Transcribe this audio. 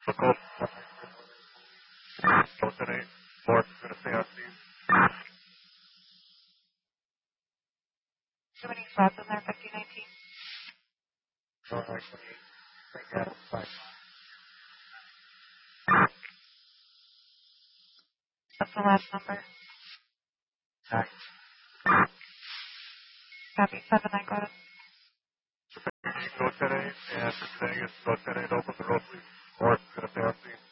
Local. Alternate. Fourth, going to stay on scene. Too many slots in there, 5019. Alright, yeah, fine. That's the last number. Nice. Copy, 7-9, go ahead. Alternate, and the thing is alternate, open the road, please. Fourth, going to stay on scene.